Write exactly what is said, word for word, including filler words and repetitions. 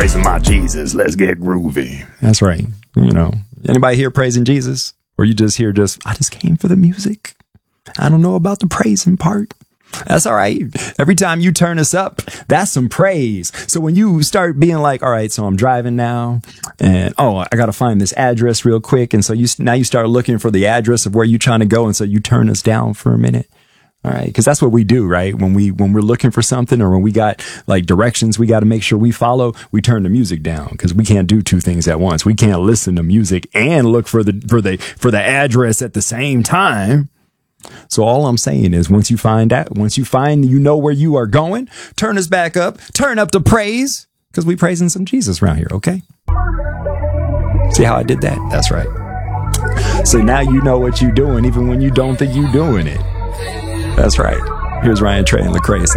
praising my Jesus. Let's get groovy. That's right. You know, anybody here praising Jesus? Or you just here just, I just came for the music. I don't know about the praising part. That's all right. Every time you turn us up, that's some praise. So when you start being like, all right, so I'm driving now and, oh, I got to find this address real quick. And so you, now you start looking for the address of where you're trying to go. And so you turn us down for a minute. All right. Cause that's what we do, right? When we, when we're looking for something or when we got like directions we got to make sure we follow, we turn the music down cause we can't do two things at once. We can't listen to music and look for the, for the, for the address at the same time. So all I'm saying is once you find out, once you find, you know where you are going, turn us back up, turn up the praise cause we praising some Jesus around here. Okay. See how I did that? That's right. So now you know what you're doing, even when you don't think you're doing it. That's right. Here's Ryan Trey and Lecrae.